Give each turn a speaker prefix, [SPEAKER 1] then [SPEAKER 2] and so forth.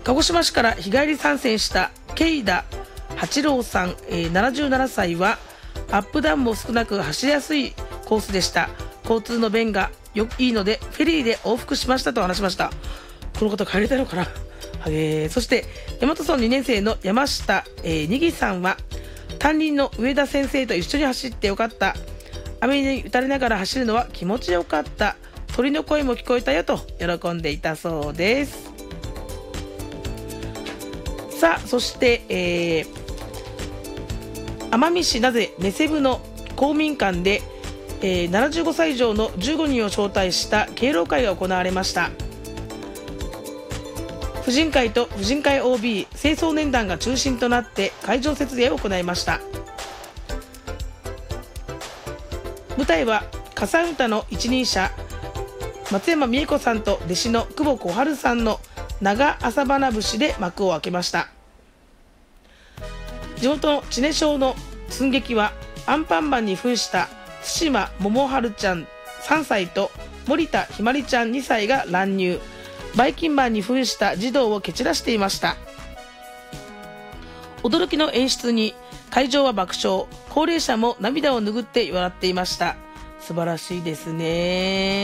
[SPEAKER 1] 鹿児島市から日帰り参戦した慶田八郎さん、77歳はアップダウンも少なく走りやすいコースでした。交通の便がいいのでフェリーで往復しましたと話しました。この方帰れたのかな。そして大和村2年生の山下、にぎさんは、担任の上田先生と一緒に走ってよかった。雨に打たれながら走るのは気持ちよかった。鳥の声も聞こえたよと喜んでいたそうです。さあ、そして、奄美市名瀬根瀬部の公民館で、75歳以上の15人を招待した敬老会が行われました。婦人会と婦人会 OB 清掃年団が中心となって会場設営を行いました。舞台はかさ歌の一人者松山美恵子さんと弟子の久保小春さんの長朝花節で幕を開けました。地元の知根町の寸劇はアンパンマンに扮した対馬桃春ちゃん3歳と森田ひまりちゃん2歳が乱入、バイキンマンに扮した児童を蹴散らしていました。驚きの演出に会場は爆笑、高齢者も涙を拭って笑っていました。素晴らしいですね。